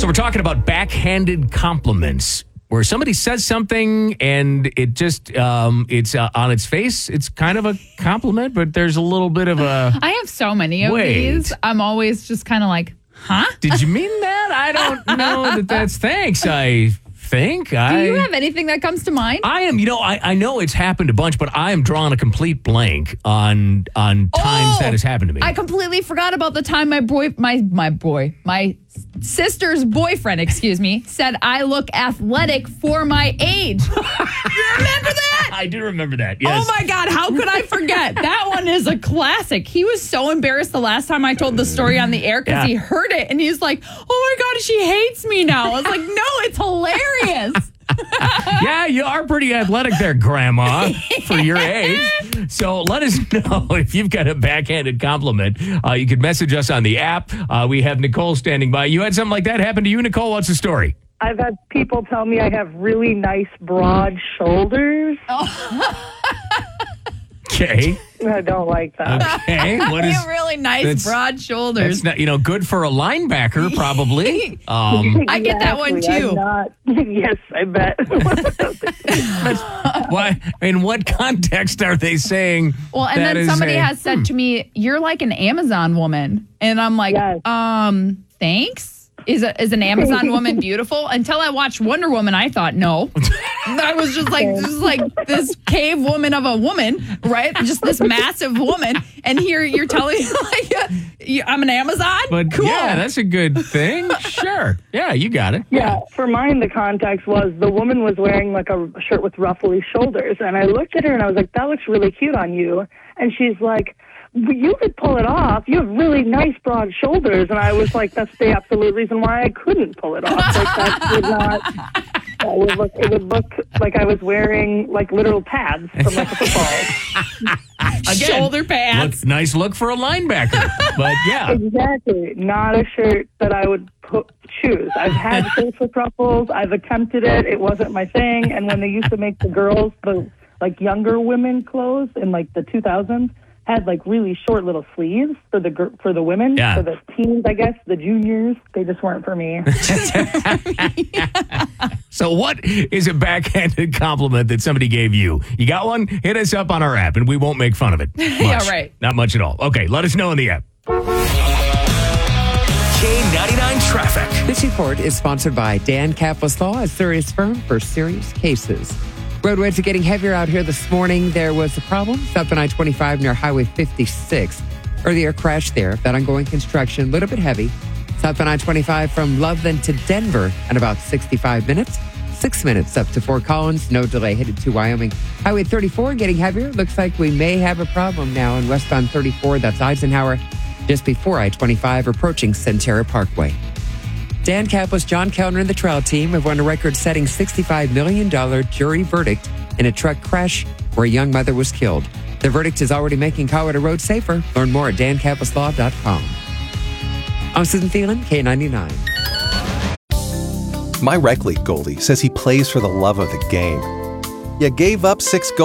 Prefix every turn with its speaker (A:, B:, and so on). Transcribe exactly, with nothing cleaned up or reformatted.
A: So we're talking about backhanded compliments, where somebody says something and it just, um, it's uh, on its face, it's kind of a compliment, but there's a little bit of a...
B: I have so many of
A: Wait.
B: these. I'm always just kind of like, huh?
A: Did you mean that? I don't know that that's thanks, I think.
B: Do
A: I,
B: you have anything that comes to mind?
A: I am, you know, I, I know it's happened a bunch, but I am drawing a complete blank on on times
B: Oh,
A: that has happened to me.
B: I completely forgot about the time my boy, my my boy, my sister's boyfriend, excuse me, said I look athletic for my age. You remember that?
A: I do remember that, yes.
B: Oh my God, how could I forget? That one is a classic. He was so embarrassed the last time I told the story on the air because
A: Yeah.
B: he heard it and he's like, oh my God, she hates me now. I was like, no, it's hilarious.
A: Yeah, you are pretty athletic there, Grandma, for your age. So let us know if you've got a backhanded compliment. Uh, you could message us on the app. Uh, we have Nicole standing by. You had something like that happen to you, Nicole? What's the story?
C: I've had people tell me I have really nice broad shoulders.
A: Okay.
C: I don't like that.
A: Okay. What is
B: You have really nice
A: that's-
B: broad shoulders.
A: That's not, you know, good for a linebacker, probably. Um,
B: I get that one,
C: Exactly.
B: too.
C: I'm not, yes, I bet.
A: why? In what context are they saying?
B: Well, and
A: that
B: then
A: is
B: somebody
A: a-
B: has said to me, "You're like an Amazon woman," and I'm like,
C: Yes.
B: "Um, thanks." Is a, is an Amazon woman beautiful? Until I watched Wonder Woman, I thought no. I was just like, just like this cave woman of a woman, right? Just this massive woman, and here you're telling me like, uh, you- I'm an Amazon.
A: But
B: cool.
A: yeah, that's a good thing. Sure. Yeah, you got it.
C: Yeah, for mine, the context was the woman was wearing like a shirt with ruffly shoulders. And I looked at her and I was like, that looks really cute on you. And she's like, well, you could pull it off. You have really nice broad shoulders. And I was like, that's the absolute reason why I couldn't pull it off. Like that would not, that would look, it would look like I was wearing like literal pads from like a football.
A: Again,
B: Shoulder pads.
A: Look, nice look for a linebacker. But yeah.
C: Exactly. Not a shirt that I would put, choose. I've had shirts with ruffles. I've attempted it. It wasn't my thing. And when they used to make the girls, the like younger women clothes in like the two thousands, had like really short little sleeves for the gir- for the women,
A: Yeah.
C: for the teens, I guess, the juniors. They just weren't for me.
A: So what is a backhanded compliment that somebody gave you? You got one? Hit us up on our app and we won't make fun of it.
B: Yeah,
A: Much.
B: right.
A: Not much at all. Okay, let us know in the app. K ninety-nine Traffic.
D: This report is sponsored by Dan Kaplan Law, a serious firm for serious cases. Roadways are getting heavier out here this morning. There was a problem south on I twenty-five near Highway fifty-six. Earlier crash there. That ongoing construction, a little bit heavy. South on I twenty-five from Loveland to Denver in about sixty-five minutes. Six minutes up to Fort Collins. No delay headed to Wyoming. Highway thirty-four getting heavier. Looks like we may have a problem now in westbound thirty-four. That's Eisenhower just before I twenty-five approaching Centera Parkway. Dan Kaplan, John Kellner, and the trial team have won a record-setting sixty-five million dollars jury verdict in a truck crash where a young mother was killed. The verdict is already making Colorado roads safer. Learn more at dan kaplan law dot com. I'm Susan Thielen, K ninety-nine.
E: My rec league goalie says he plays for the love of the game. You gave up six goals.